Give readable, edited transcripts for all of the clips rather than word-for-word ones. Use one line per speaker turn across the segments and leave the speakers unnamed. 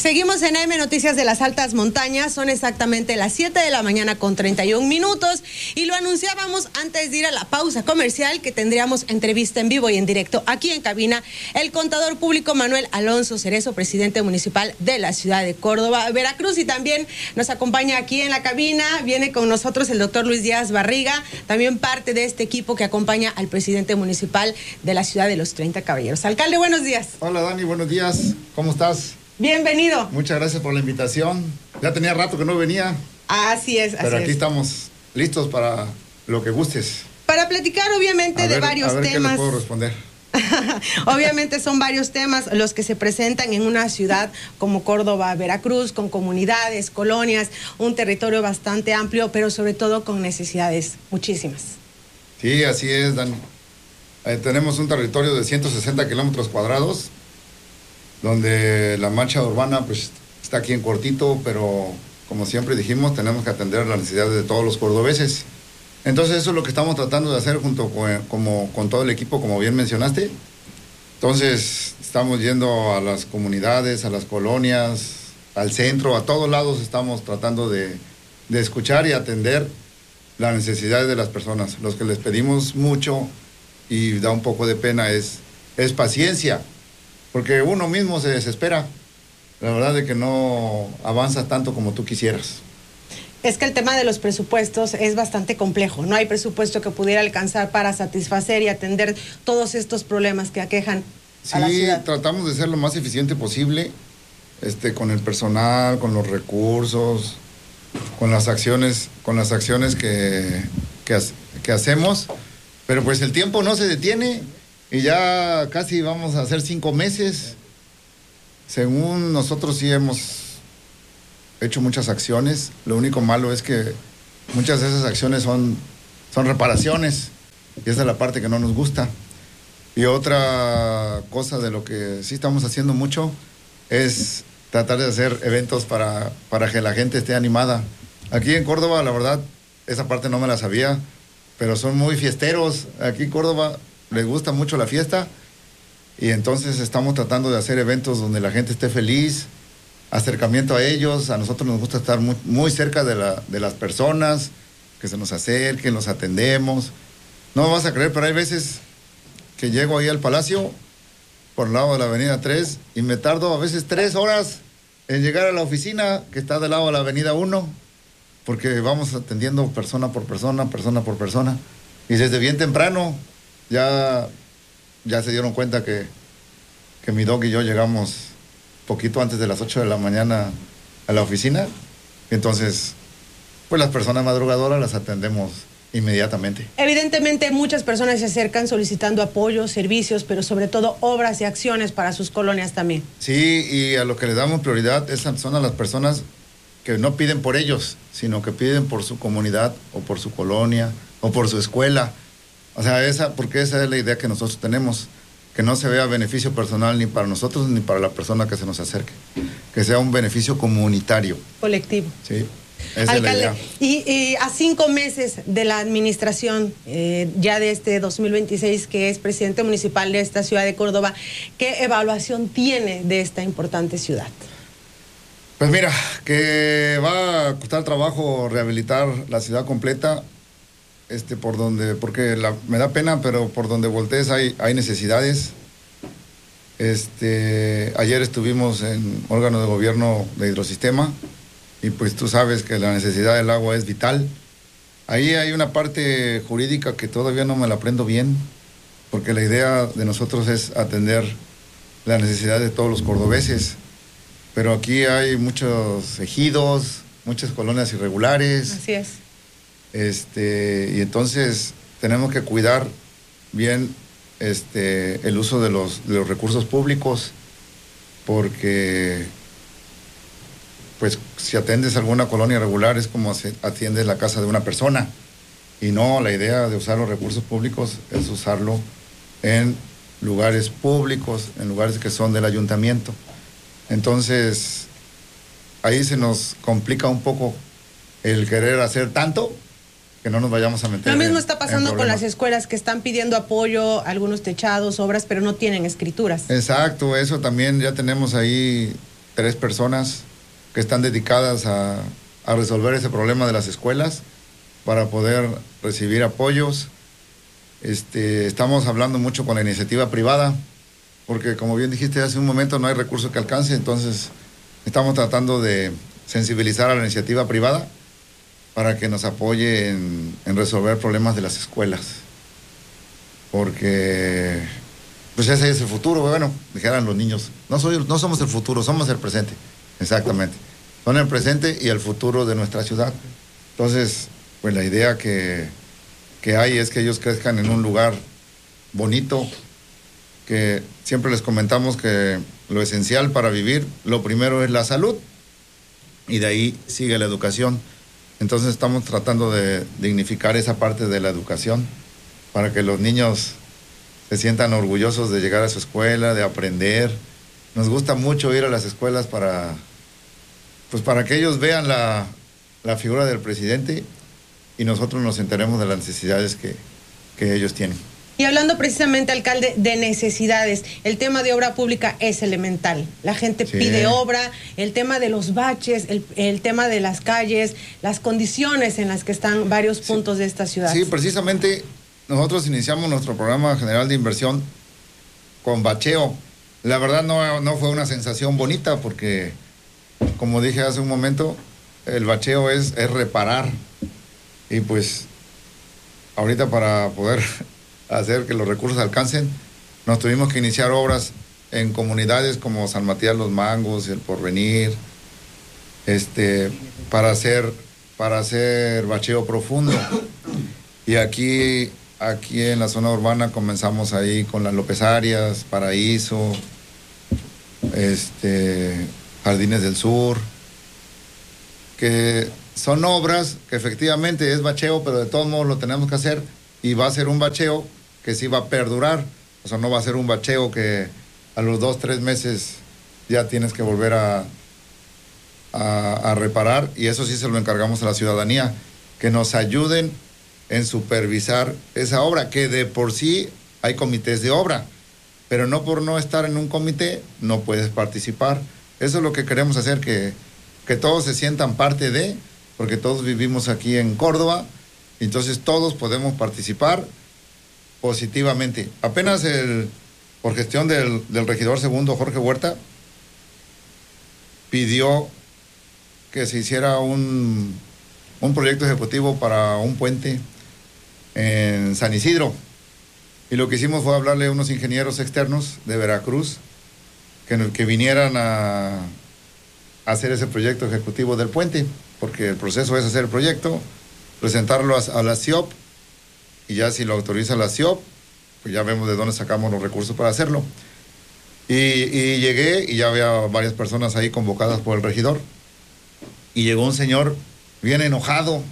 Seguimos en AM Noticias de las Altas Montañas, son exactamente las 7 de la mañana con 31 minutos y lo anunciábamos antes de ir a la pausa comercial que tendríamos entrevista en vivo y en directo aquí en cabina el contador público Manuel Alonso Cerezo, presidente municipal de la ciudad de Córdoba, Veracruz, y también nos acompaña aquí en la cabina, viene con nosotros el doctor Luis Díaz Barriga, también parte de este equipo que acompaña al presidente municipal de la ciudad de los 30 Caballeros. Alcalde, buenos días.
Hola Dani, buenos días, ¿cómo estás?
Bienvenido.
Muchas gracias por la invitación. Ya tenía rato que no venía.
Así es, así
pero aquí
es.
Estamos listos para lo que gustes.
Para platicar obviamente de varios temas.
¿Qué le puedo responder?
Obviamente son varios temas los que se presentan en una ciudad como Córdoba, Veracruz, con comunidades, colonias, un territorio bastante amplio, pero sobre todo con necesidades muchísimas.
Sí, así es, Dani. Tenemos un territorio de 160 kilómetros cuadrados, donde la mancha urbana pues está aquí en cortito, pero como siempre dijimos, tenemos que atender las necesidades de todos los cordobeses. Entonces eso es lo que estamos tratando de hacer junto con todo el equipo, como bien mencionaste. Entonces estamos yendo a las comunidades, a las colonias, al centro, a todos lados estamos tratando de escuchar y atender las necesidades de las personas. Los que les pedimos mucho y da un poco de pena es paciencia, porque uno mismo se desespera, la verdad de que no avanza tanto como tú quisieras.
Es que el tema de los presupuestos es bastante complejo, no hay presupuesto que pudiera alcanzar para satisfacer y atender todos estos problemas que aquejan a la ciudad.
Sí, tratamos de ser lo más eficiente posible, con el personal, con los recursos, con las acciones que hacemos, pero pues el tiempo no se detiene. Y ya casi vamos a hacer 5 meses. Según nosotros sí hemos hecho muchas acciones. Lo único malo es que muchas de esas acciones son reparaciones. Y esa es la parte que no nos gusta. Y otra cosa de lo que sí estamos haciendo mucho es tratar de hacer eventos para que la gente esté animada. Aquí en Córdoba, la verdad, esa parte no me la sabía, pero son muy fiesteros. Aquí en Córdoba les gusta mucho la fiesta y entonces estamos tratando de hacer eventos donde la gente esté feliz, acercamiento a ellos. A nosotros nos gusta estar muy, muy cerca de las personas, que se nos acerquen, los atendemos. No me vas a creer, pero hay veces que llego ahí al Palacio por el lado de la avenida 3 y me tardo a veces 3 horas en llegar a la oficina que está del lado de la avenida 1, porque vamos atendiendo persona por persona y desde bien temprano. Ya se dieron cuenta que mi dog y yo llegamos poquito antes de las 8 de la mañana a la oficina. Entonces, pues las personas madrugadoras las atendemos inmediatamente.
Evidentemente muchas personas se acercan solicitando apoyo, servicios, pero sobre todo obras y acciones para sus colonias también.
Sí, y a lo que le damos prioridad son a las personas que no piden por ellos, sino que piden por su comunidad o por su colonia o por su escuela. O sea, porque esa es la idea que nosotros tenemos, que no se vea beneficio personal ni para nosotros ni para la persona que se nos acerque, que sea un beneficio comunitario.
Colectivo.
Sí, esa
Alcalde,
es la idea.
Y a 5 meses de la administración ya de este 2026, que es presidente municipal de esta ciudad de Córdoba, ¿qué evaluación tiene de esta importante ciudad?
Pues mira, que va a costar trabajo rehabilitar la ciudad completa. Porque me da pena, pero por donde voltees hay necesidades. Ayer estuvimos en órgano de gobierno de Hidrosistema y pues tú sabes que la necesidad del agua es vital. Ahí hay una parte jurídica que todavía no me la aprendo bien, porque la idea de nosotros es atender la necesidad de todos los cordobeses. Pero aquí hay muchos ejidos, muchas colonias irregulares.
Así es.
Y entonces tenemos que cuidar bien el uso de los recursos públicos, porque pues si atiendes alguna colonia irregular es como si atiendes la casa de una persona, y no, la idea de usar los recursos públicos es usarlo en lugares públicos, en lugares que son del ayuntamiento. Entonces ahí se nos complica un poco el querer hacer tanto que no nos vayamos a meter.
Lo mismo está pasando con las escuelas que están pidiendo apoyo, algunos techados, obras, pero no tienen escrituras.
Exacto, eso también ya tenemos ahí 3 personas que están dedicadas a resolver ese problema de las escuelas para poder recibir apoyos. Estamos hablando mucho con la iniciativa privada, porque como bien dijiste hace un momento, no hay recurso que alcance, entonces estamos tratando de sensibilizar a la iniciativa privada para que nos apoye en resolver problemas de las escuelas. Porque pues ese es el futuro, bueno, dijeran los niños, no somos el futuro, somos el presente, exactamente. Son el presente y el futuro de nuestra ciudad. Entonces, pues la idea que hay es que ellos crezcan en un lugar bonito, que siempre les comentamos que lo esencial para vivir, lo primero es la salud, y de ahí sigue la educación. Entonces estamos tratando de dignificar esa parte de la educación para que los niños se sientan orgullosos de llegar a su escuela, de aprender. Nos gusta mucho ir a las escuelas para que ellos vean la figura del presidente y nosotros nos enteremos de las necesidades que ellos tienen.
Y hablando precisamente, alcalde, de necesidades, el tema de obra pública es elemental. La gente pide obra, el tema de los baches, el tema de las calles, las condiciones en las que están varios puntos de esta ciudad.
Sí, precisamente nosotros iniciamos nuestro programa general de inversión con bacheo. La verdad no fue una sensación bonita porque, como dije hace un momento, el bacheo es reparar. Y pues ahorita para poder hacer que los recursos alcancen, nos tuvimos que iniciar obras en comunidades como San Matías Los Mangos, El Porvenir, para hacer bacheo profundo. Y aquí en la zona urbana comenzamos ahí con las López Arias, Paraíso, Jardines del Sur, que son obras que efectivamente es bacheo, pero de todos modos lo tenemos que hacer, y va a ser un bacheo que sí va a perdurar. O sea, no va a ser un bacheo que a los 2-3 meses ya tienes que volver a reparar, y eso sí se lo encargamos a la ciudadanía, que nos ayuden en supervisar esa obra, que de por sí hay comités de obra, pero no por no estar en un comité no puedes participar. Eso es lo que queremos hacer, que todos se sientan parte de, porque todos vivimos aquí en Córdoba, entonces todos podemos participar positivamente. Apenas por gestión del regidor segundo, Jorge Huerta, pidió que se hiciera un proyecto ejecutivo para un puente en San Isidro. Y lo que hicimos fue hablarle a unos ingenieros externos de Veracruz que vinieran a hacer ese proyecto ejecutivo del puente, porque el proceso es hacer el proyecto, presentarlo a la CIOP, y ya si lo autoriza la CIOP, pues ya vemos de dónde sacamos los recursos para hacerlo. Y llegué y ya había varias personas ahí convocadas por el regidor, y llegó un señor bien enojado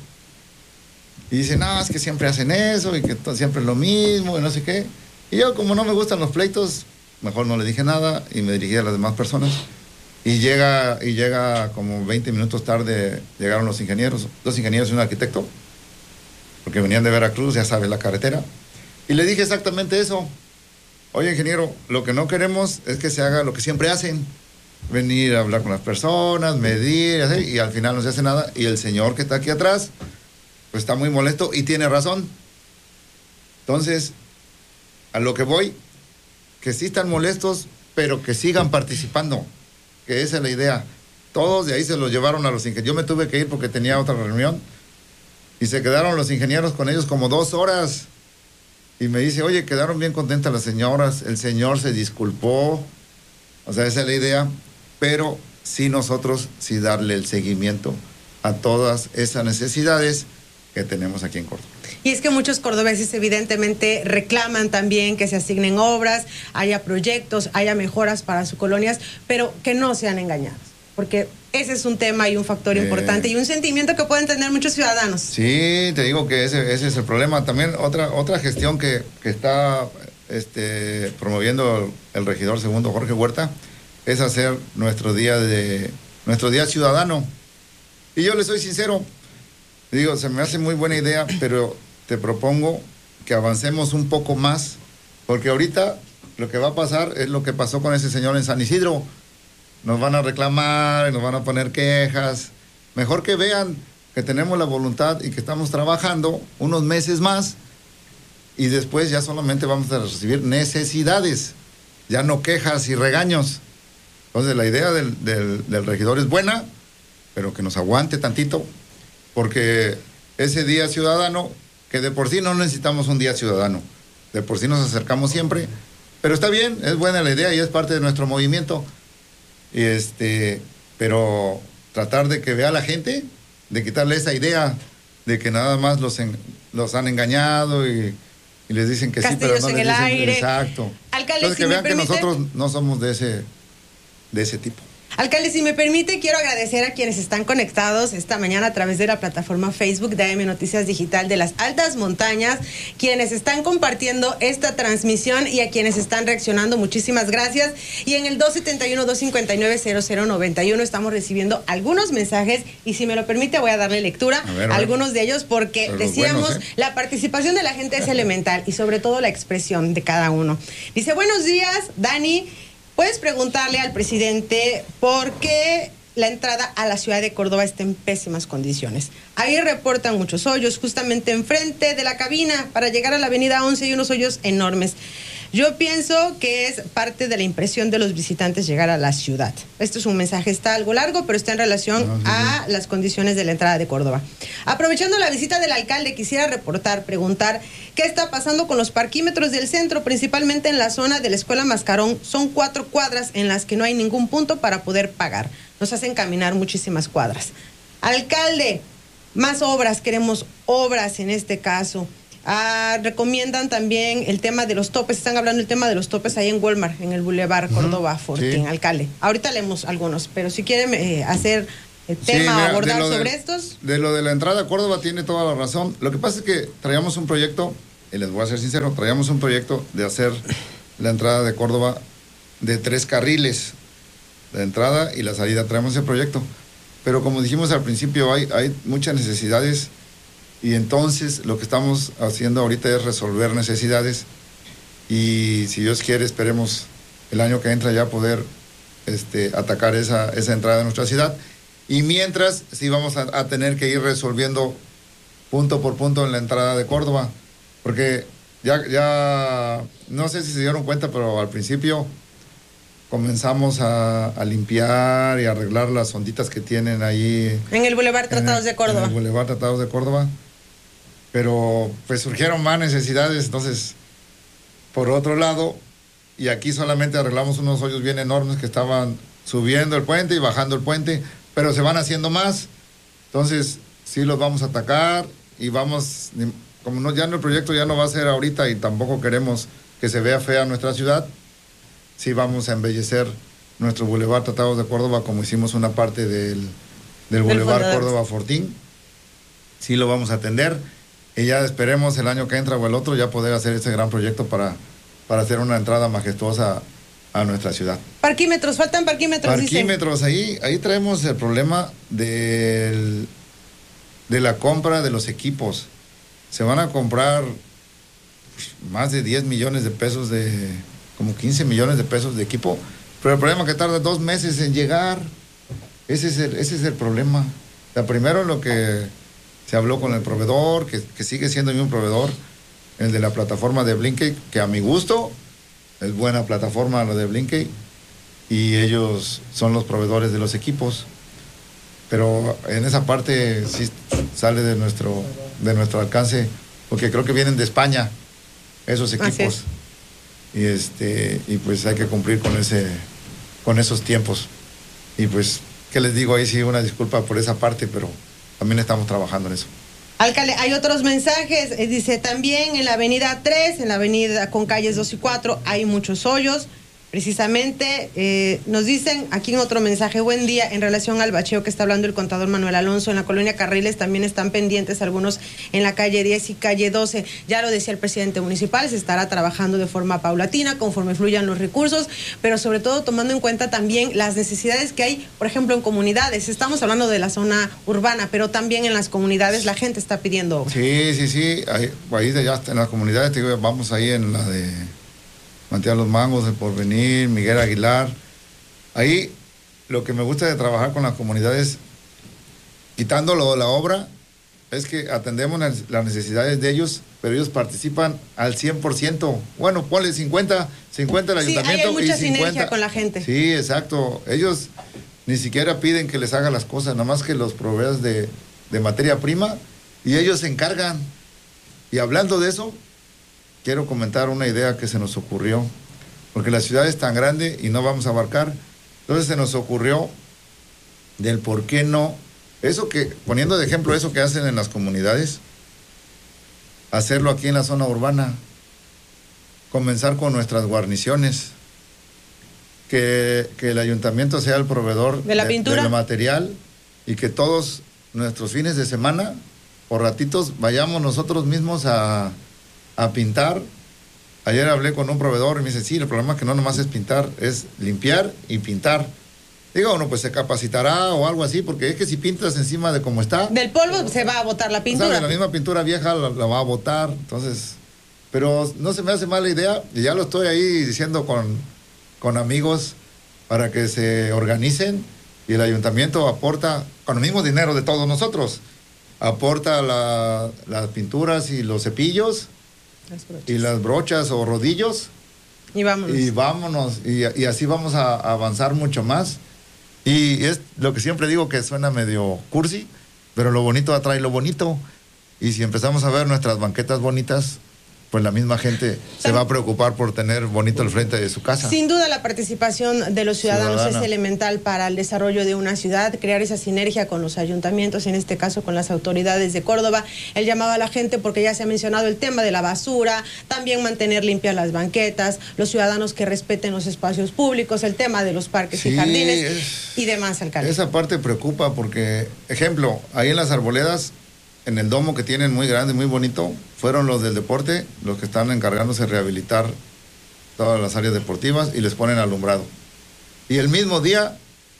y dice, no, es que siempre hacen eso y que siempre es lo mismo y no sé qué. Y yo, como no me gustan los pleitos, mejor no le dije nada y me dirigí a las demás personas. Y llega como 20 minutos tarde, llegaron los ingenieros, 2 ingenieros y un arquitecto, porque venían de Veracruz, ya sabes, la carretera. Y le dije exactamente eso. Oye, ingeniero, lo que no queremos es que se haga lo que siempre hacen. Venir a hablar con las personas, medir, así, y al final no se hace nada. Y el señor que está aquí atrás, pues está muy molesto y tiene razón. Entonces, a lo que voy, que sí están molestos, pero que sigan participando, que esa es la idea. Todos de ahí se los llevaron a los ingenieros. Yo me tuve que ir porque tenía otra reunión y se quedaron los ingenieros con ellos como 2 horas. Y me dice, oye, quedaron bien contentas las señoras, el señor se disculpó. O sea, esa es la idea, pero sí nosotros, sí darle el seguimiento a todas esas necesidades que tenemos aquí en Córdoba.
Y es que muchos cordobeses evidentemente reclaman también que se asignen obras, haya proyectos, haya mejoras para sus colonias, pero que no sean engañados, porque ese es un tema y un factor importante y un sentimiento que pueden tener muchos ciudadanos.
Sí, te digo que ese es el problema. También otra gestión que está promoviendo el regidor segundo Jorge Huerta es hacer nuestro día ciudadano. Y yo le soy sincero, digo, se me hace muy buena idea, pero te propongo que avancemos un poco más, porque ahorita lo que va a pasar es lo que pasó con ese señor en San Isidro. nos van a reclamar, nos van a poner quejas. Mejor que vean que tenemos la voluntad y que estamos trabajando unos meses más y después ya solamente vamos a recibir necesidades, ya no quejas y regaños. Entonces la idea del regidor es buena, pero que nos aguante tantito, porque ese día ciudadano, que de por sí no necesitamos un día ciudadano, de por sí nos acercamos siempre, pero está bien, es buena la idea y es parte de nuestro movimiento, pero tratar de que vea la gente, de quitarle esa idea de que nada más los han engañado y les dicen que
Castillos
sí, pero no
en
les
el
dicen
aire.
exacto.
Alcalde,
entonces
si
que
me
vean que
permite,
nosotros no somos de ese tipo.
Alcalde, si me permite, quiero agradecer a quienes están conectados esta mañana a través de la plataforma Facebook de AM Noticias Digital de las Altas Montañas, quienes están compartiendo esta transmisión y a quienes están reaccionando. Muchísimas gracias. Y en el 271-259-0091 estamos recibiendo algunos mensajes y si me lo permite voy a darle lectura a algunos de ellos porque
pero
decíamos,
buenos,
la participación de la gente es elemental y sobre todo la expresión de cada uno. Dice, buenos días, Dani. ¿Puedes preguntarle al presidente por qué la entrada a la ciudad de Córdoba está en pésimas condiciones? Ahí reportan muchos hoyos, justamente enfrente de la cabina para llegar a la avenida 11 y unos hoyos enormes. Yo pienso que es parte de la impresión de los visitantes llegar a la ciudad. Esto es un mensaje, está algo largo, pero está en relación a las condiciones de la entrada de Córdoba. Aprovechando la visita del alcalde, quisiera preguntar qué está pasando con los parquímetros del centro, principalmente en la zona de la Escuela Mascarón. Son 4 cuadras en las que no hay ningún punto para poder pagar. Nos hacen caminar muchísimas cuadras. Alcalde, más obras, queremos obras en este caso. Recomiendan también el tema de los topes, están hablando del tema de los topes ahí en Walmart, en el Boulevard Córdoba Fortín, sí. Alcalde. Ahorita leemos algunos, pero si quieren hacer el tema o abordar sobre estos.
De lo de la entrada a Córdoba tiene toda la razón. Lo que pasa es que traíamos un proyecto, y les voy a ser sincero, traíamos un proyecto de hacer la entrada de Córdoba de 3 carriles, la entrada y la salida, traemos ese proyecto. Pero como dijimos al principio, hay muchas necesidades. Y entonces lo que estamos haciendo ahorita es resolver necesidades y si Dios quiere esperemos el año que entra ya poder atacar esa entrada de nuestra ciudad. Y mientras sí vamos a tener que ir resolviendo punto por punto en la entrada de Córdoba, porque ya no sé si se dieron cuenta, pero al principio comenzamos a limpiar y a arreglar las onditas que tienen ahí.
En el Boulevard Tratados de Córdoba.
En el Boulevard Tratados de Córdoba. Pero pues surgieron más necesidades, entonces, por otro lado, y aquí solamente arreglamos unos hoyos bien enormes que estaban subiendo el puente y bajando el puente, pero se van haciendo más, entonces sí los vamos a atacar y vamos, como no, ya no, el proyecto ya no va a ser ahorita y tampoco queremos que se vea fea nuestra ciudad, sí vamos a embellecer nuestro Boulevard Tratados de Córdoba como hicimos una parte del Boulevard Córdoba Fortín, sí lo vamos a atender. Y ya esperemos el año que entra o el otro ya poder hacer ese gran proyecto para hacer una entrada majestuosa a nuestra ciudad.
Parquímetros, faltan parquímetros.
Parquímetros, ahí traemos el problema de la compra de los equipos. Se van a comprar más de 10 millones de pesos como 15 millones de pesos de equipo, pero el problema es que tarda 2 meses en llegar. Ese es el problema. O sea, primero lo que se habló con el proveedor, que sigue siendo el mismo proveedor, el de la plataforma de Blinkey, que a mi gusto es buena plataforma la de Blinkey, y ellos son los proveedores de los equipos. Pero en esa parte sí sale de nuestro alcance, porque creo que vienen de España esos equipos. Y pues hay que cumplir con esos tiempos. Y pues, ¿qué les digo? Ahí sí, una disculpa por esa parte, pero también estamos trabajando en eso.
Alcalde, hay otros mensajes. Dice también en la avenida 3, en la avenida con calles 2 y 4, hay muchos hoyos. Precisamente nos dicen aquí en otro mensaje, buen día, en relación al bacheo que está hablando el contador Manuel Alonso, en la colonia Carriles también están pendientes algunos en la calle 10 y calle 12. Ya lo decía el presidente municipal, se estará trabajando de forma paulatina, conforme fluyan los recursos, pero sobre todo tomando en cuenta también las necesidades que hay, por ejemplo, en comunidades. Estamos hablando de la zona urbana, pero también en las comunidades la gente está pidiendo obra.
Sí, ahí de allá en las comunidades, vamos ahí en la de Mantear los Mangos, El Porvenir, Miguel Aguilar. Ahí lo que me gusta de trabajar con las comunidades, quitándolo de la obra, es que atendemos las necesidades de ellos, pero ellos participan al 100%. Bueno, ponle 50 el ayuntamiento.
Hay mucha
y 50,
sinergia con la gente.
Sí, exacto. Ellos ni siquiera piden que les haga las cosas, nada más que los proveas de materia prima y ellos se encargan. Y hablando de eso, quiero comentar una idea que se nos ocurrió, porque la ciudad es tan grande y no vamos a abarcar. Entonces se nos ocurrió del por qué no, poniendo de ejemplo eso que hacen en las comunidades, hacerlo aquí en la zona urbana, comenzar con nuestras guarniciones, que el ayuntamiento sea el proveedor
de la pintura,
del material, y que todos nuestros fines de semana o ratitos vayamos nosotros mismos a pintar. Ayer hablé con un proveedor y me dice, sí, el problema es que no nomás es pintar, es limpiar y pintar. Digo, bueno, pues se capacitará o algo así, porque es que si pintas encima de cómo está...
Del polvo se va a botar la pintura.
O sea, de la misma pintura vieja la va a botar, entonces... Pero no se me hace mala idea, y ya lo estoy ahí diciendo con amigos para que se organicen, y el ayuntamiento aporta, con el mismo dinero de todos nosotros, aporta las pinturas y los cepillos, y las brochas o rodillos,
y vámonos.
Y así vamos a avanzar mucho más. Y es lo que siempre digo, que suena medio cursi, pero lo bonito atrae lo bonito, y si empezamos a ver nuestras banquetas bonitas, pues la misma gente se va a preocupar por tener bonito el frente de su casa.
Sin duda la participación de los ciudadanos es elemental para el desarrollo de una ciudad, crear esa sinergia con los ayuntamientos, en este caso con las autoridades de Córdoba. El llamado a la gente, porque ya se ha mencionado el tema de la basura, también mantener limpias las banquetas, los ciudadanos que respeten los espacios públicos, el tema de los parques y jardines y demás, alcalde.
Esa parte preocupa porque, ejemplo, ahí en las arboledas, en el domo que tienen muy grande, muy bonito, fueron los del deporte los que están encargándose de rehabilitar todas las áreas deportivas y les ponen alumbrado. Y el mismo día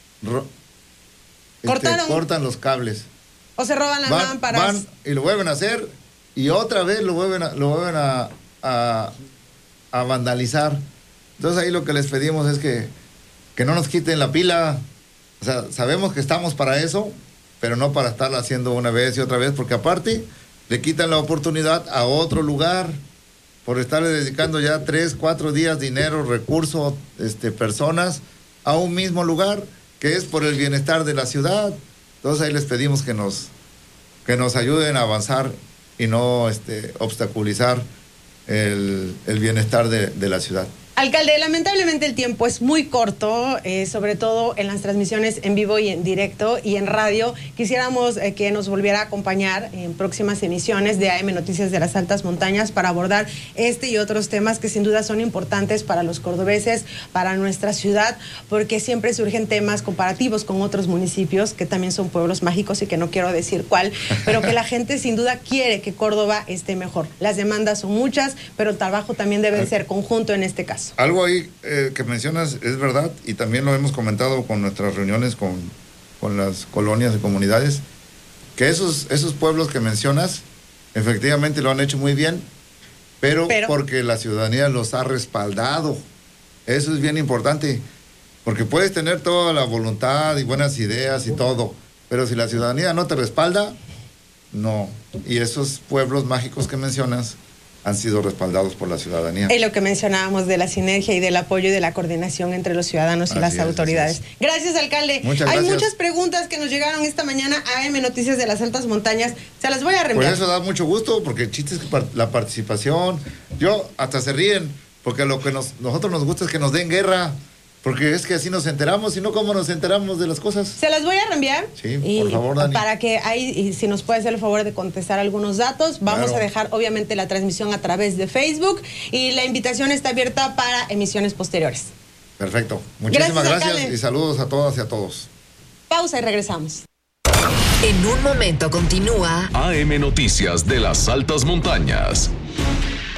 cortan los cables.
O se roban las lámparas.
Van y lo vuelven a hacer y otra vez lo vuelven a vandalizar. Entonces ahí lo que les pedimos es que no nos quiten la pila. O sea, sabemos que estamos para eso, pero no para estarla haciendo una vez y otra vez, porque aparte le quitan la oportunidad a otro lugar por estarle dedicando ya 3, 4 días, dinero, recursos, personas a un mismo lugar, que es por el bienestar de la ciudad. Entonces ahí les pedimos que nos ayuden a avanzar y no obstaculizar el bienestar de la ciudad.
Alcalde, lamentablemente el tiempo es muy corto, sobre todo en las transmisiones en vivo y en directo y en radio. Quisiéramos que nos volviera a acompañar en próximas emisiones de AM Noticias de las Altas Montañas para abordar este y otros temas que sin duda son importantes para los cordobeses, para nuestra ciudad, porque siempre surgen temas comparativos con otros municipios que también son pueblos mágicos y que no quiero decir cuál, pero que la gente sin duda quiere que Córdoba esté mejor. Las demandas son muchas, pero el trabajo también debe ser conjunto en este caso.
Algo ahí que mencionas es verdad, y también lo hemos comentado con nuestras reuniones con las colonias y comunidades, que esos pueblos que mencionas efectivamente lo han hecho muy bien, pero porque la ciudadanía los ha respaldado. Eso es bien importante, porque puedes tener toda la voluntad y buenas ideas y todo, pero si la ciudadanía no te respalda, no. Y esos pueblos mágicos que mencionas han sido respaldados por la ciudadanía.
Es lo que mencionábamos de la sinergia y del apoyo y de la coordinación entre los ciudadanos y las autoridades. Gracias, alcalde.
Muchas gracias.
Hay muchas preguntas que nos llegaron esta mañana a AM Noticias de las Altas Montañas. Se las voy a reenviar.
Pues eso da mucho gusto, porque el chiste es la participación. Hasta se ríen, porque lo que nosotros nos gusta es que nos den guerra. Porque es que así nos enteramos, si no, ¿cómo nos enteramos de las cosas?
Se las voy a reenviar.
Sí, por favor, Dani.
Para que ahí, si nos puede hacer el favor de contestar algunos datos. Vamos a dejar, obviamente, la transmisión a través de Facebook y la invitación está abierta para emisiones posteriores.
Perfecto. Muchísimas gracias y saludos a todas y a todos.
Pausa y regresamos.
En un momento continúa
AM Noticias de las Altas Montañas.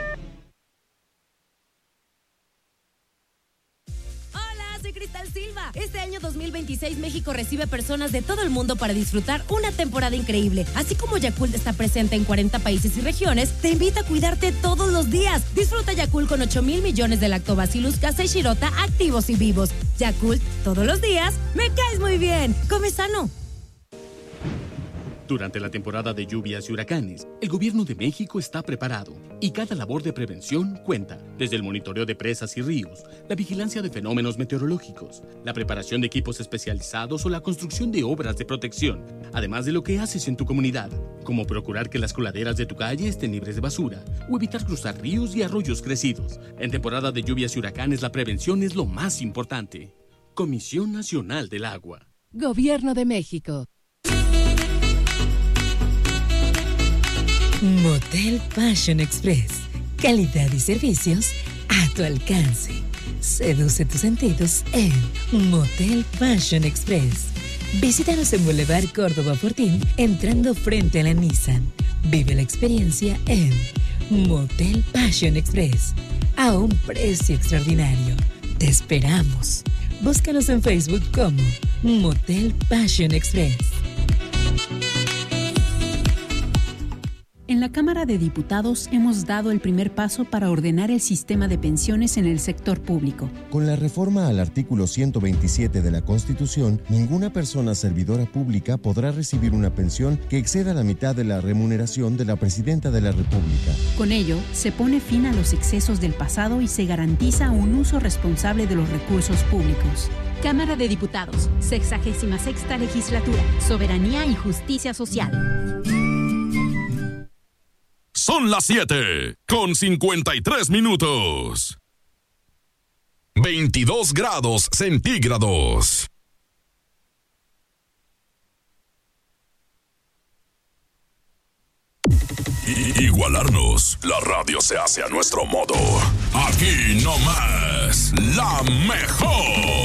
Silva. Este año 2026 México recibe personas de todo el mundo para disfrutar una temporada increíble. Así como Yakult está presente en 40 países y regiones, te invita a cuidarte todos los días. Disfruta Yakult con 8,000 millones de Lactobacillus casei shirota activos y vivos. Yakult, todos los días, me caes muy bien. Come sano.
Durante la temporada de lluvias y huracanes, el gobierno de México está preparado y cada labor de prevención cuenta, desde el monitoreo de presas y ríos, la vigilancia de fenómenos meteorológicos, la preparación de equipos especializados o la construcción de obras de protección, además de lo que haces en tu comunidad, como procurar que las coladeras de tu calle estén libres de basura o evitar cruzar ríos y arroyos crecidos. En temporada de lluvias y huracanes, la prevención es lo más importante. Comisión Nacional del Agua.
Gobierno de México.
Motel Fashion Express. Calidad y servicios a tu alcance. Seduce tus sentidos en Motel Fashion Express. Visítanos en Boulevard Córdoba Fortín, entrando frente a la Nissan. Vive la experiencia en Motel Fashion Express. A un precio extraordinario. Te esperamos. Búscanos en Facebook como Motel Fashion Express.
En la Cámara de Diputados hemos dado el primer paso para ordenar el sistema de pensiones en el sector público.
Con la reforma al artículo 127 de la Constitución, ninguna persona servidora pública podrá recibir una pensión que exceda la mitad de la remuneración de la Presidenta de la República.
Con ello, se pone fin a los excesos del pasado y se garantiza un uso responsable de los recursos públicos.
Cámara de Diputados, 66ª Legislatura, Soberanía y Justicia Social.
Son las 7:53. 22 grados centígrados. Igualarnos, la radio se hace a nuestro modo. Aquí no más, la mejor.